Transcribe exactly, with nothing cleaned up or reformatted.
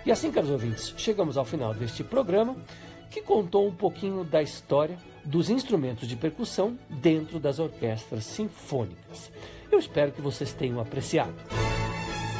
E assim, caros ouvintes, chegamos ao final deste programa, que contou um pouquinho da história dos instrumentos de percussão dentro das orquestras sinfônicas. Eu espero que vocês tenham apreciado.